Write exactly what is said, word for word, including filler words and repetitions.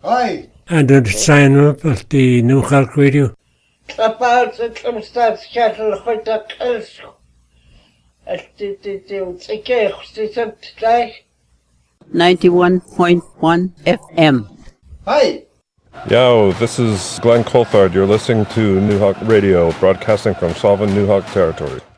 Hi. And the sign up at the New York Radio. About the Clumstad cattle, what the kills. At the Ticke, the today. ninety-one point one F M. Hi. Yo, this is Glenn Coulthard. You're listening to New Hawk Radio, broadcasting from Sullivan, New Hawk Territory.